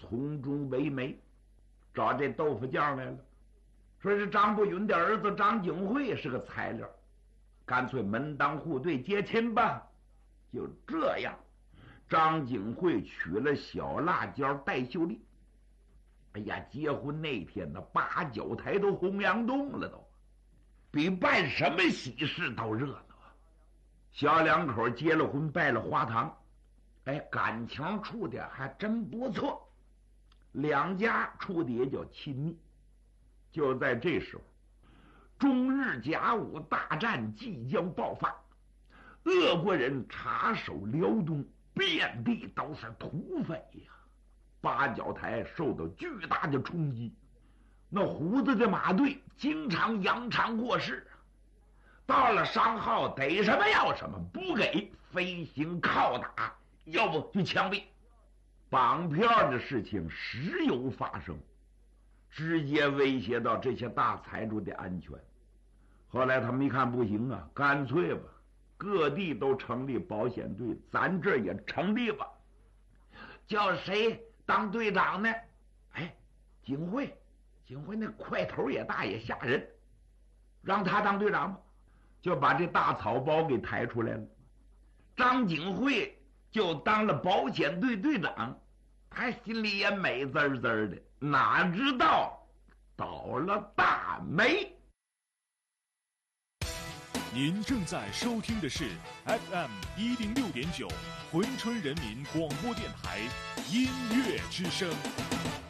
从中为媒，找这豆腐匠来了，说是张不允的儿子张景惠是个材料，干脆门当户对结亲吧。就这样，张景惠娶了小辣椒戴秀丽。哎呀，结婚那天呢，八角台都洪洋洞了，都比办什么喜事都热闹啊！小两口结了婚，拜了花堂，哎，感情处的还真不错，两家处的也叫亲密。就在这时候，中日甲午大战即将爆发，俄国人插手辽东，遍地都是土匪呀！八角台受到巨大的冲击，那胡子的马队经常扬长过市，到了商号逮什么要什么，不给飞行拷打，要不就枪毙。绑票的事情时有发生，直接威胁到这些大财主的安全。后来他们一看不行啊，干脆吧，各地都成立保险队，咱这也成立吧。叫谁当队长呢？哎，景惠那块头也大也吓人，让他当队长吧，就把这大草包给抬出来了。张景惠就当了保险队队长，他心里也美滋滋的，哪知道倒了大霉。 您正在收听的是 FM106.9 珲春人民广播电台音乐之声。